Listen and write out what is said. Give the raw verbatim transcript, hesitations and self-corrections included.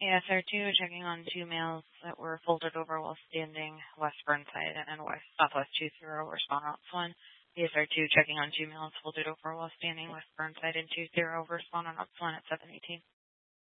A S R two checking on two males that were folded over while standing west Burnside and west southwest two zero, respond on ops one. A S R two checking on two males folded over while standing west Burnside and two zero, respond on ops one at seven eighteen.